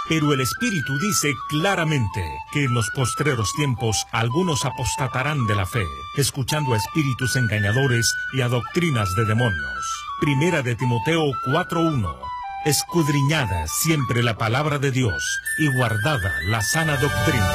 Pero el Espíritu dice claramente que en los postreros tiempos algunos apostatarán de la fe, escuchando a espíritus engañadores y a doctrinas de demonios. Primera de Timoteo 4:1. Escudriñada siempre la palabra de Dios y guardada la sana doctrina.